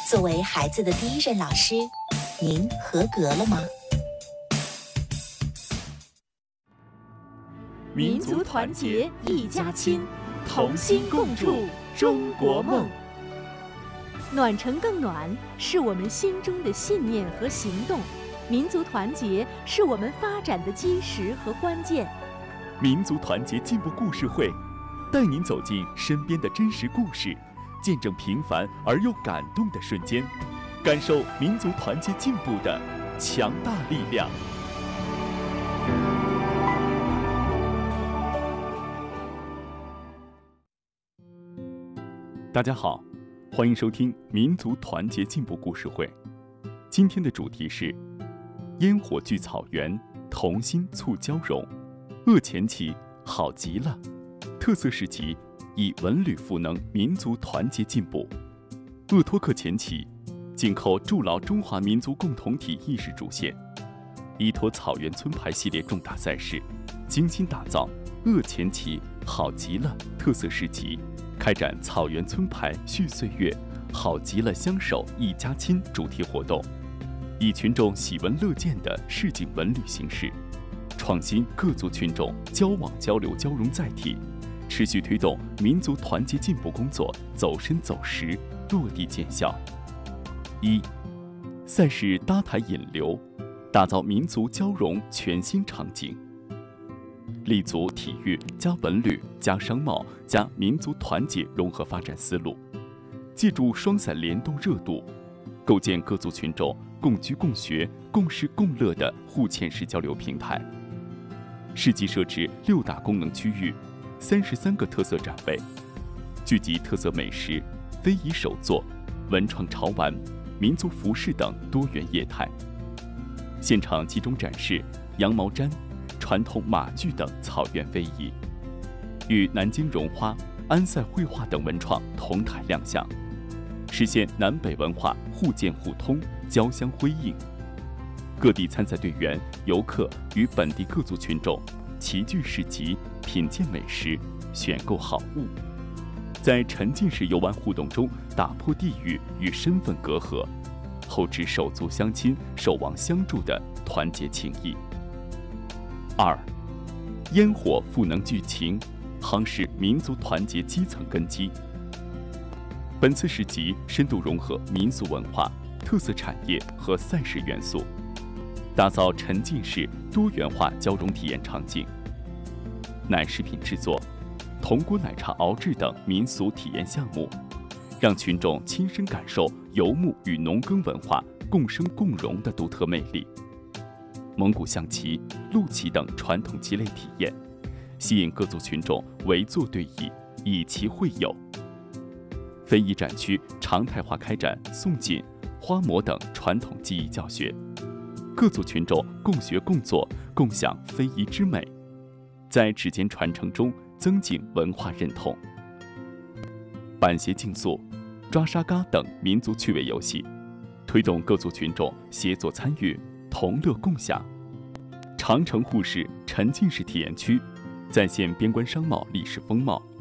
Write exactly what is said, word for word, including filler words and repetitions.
作为孩子的第一任老师，您合格了吗？ 民族团结一家亲，同心共筑中国梦。 暖城更暖，是我们心中的信念和行动；民族团结是我们发展的基石和关键。 民族团结进步故事会，带您走进身边的真实故事，见证平凡而又感动的瞬间，感受民族团结进步的强大力量。大家好，欢迎收听民族团结进步故事会。今天的主题是烟火聚草原，同心促交融。鄂前旗好极了，特色市集以文旅赋能民族团结进步。鄂托克前旗紧扣筑牢中华民族共同体意识主线，依托草原村牌系列重大赛事，精心打造鄂前旗好极了特色市集，开展草原村牌续岁月，好极了相守一家亲主题活动，以群众喜闻乐见的市井文旅形式，创新各族群众交往交流交融载体，持续推动民族团结进步工作走深走实，落地见效。一、赛事搭台引流，打造民族交融全新场景。立足体育加文旅加商贸加民族团结融合发展思路，借助双伞联动热度，构建各族群众共居共学共事共乐的互嵌式交流平台。市集设置六大功能区域，三十三个特色展位，聚集特色美食、非遗手作、文创潮玩、民族服饰等多元业态。现场集中展示羊毛毡、传统马具等草原非遗，与南京绒花、安塞绘画等文创同台亮相，实现南北文化互鉴互通、交相辉映。各地参赛队员、游客与本地各族群众齐聚市集，品鉴美食，选购好物，在沉浸式游玩互动中打破地域与身份隔阂，厚植手足相亲、守望相助的团结情谊。二、烟火赋能剧情，夯实民族团结基层根基。本次市集深度融合民俗文化、特色产业和赛事元素，打造沉浸式多元化交融体验场景。奶食品制作、铜锅奶茶熬制等民俗体验项目，让群众亲身感受游牧与农耕文化共生共荣的独特魅力。蒙古象棋、陆棋等传统棋类体验，吸引各族群众围坐对弈，以棋会友。非遗展区常态化开展宋锦、花模等传统技艺教学，各族群众共学共作，共享非遗之美，在指尖传承中增进文化认同。板鞋竞速、抓沙嘎等民族趣味游戏，推动各族群众协作参与，同乐共享。长城沪市沉浸式体验区，再现边关商贸历史风貌。